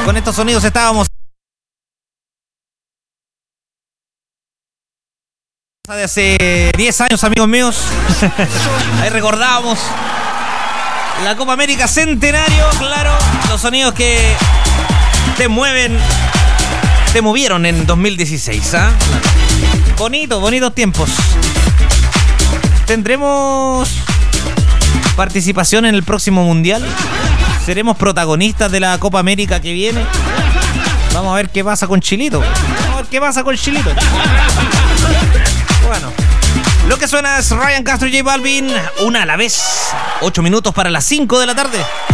Con estos sonidos estábamos de hace 10 años, amigos míos. Ahí recordábamos la Copa América Centenario, claro. Los sonidos que te mueven, te movieron en 2016, ¿ah? Bonitos tiempos. ¿Tendremos participación en el próximo Mundial? ¿Seremos protagonistas de la Copa América que viene? Vamos a ver qué pasa con Chilito. Bueno, lo que suena es Ryan Castro y J Balvin, una a la vez. 8 minutos para las 5 de la tarde.